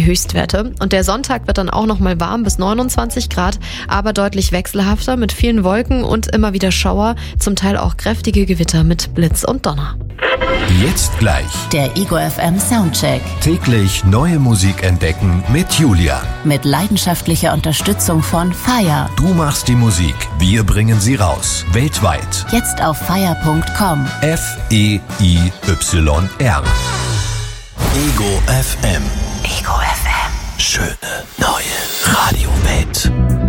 Höchstwerte. Und der Sonntag wird dann auch nochmal warm bis 29 Grad, aber deutlich wechselhafter mit vielen Wolken und immer wieder Schauer, zum Teil auch kräftige Gewitter mit Blitz und Donner. Jetzt gleich Der Ego FM Soundcheck. täglich neue Musik entdecken mit Julia. Mit leidenschaftlicher Unterstützung von Fire. Du machst die Musik, wir bringen sie raus. Weltweit. Jetzt auf fire.com. FEIYR. Ego FM. Ego FM. Schöne neue Radiowelt.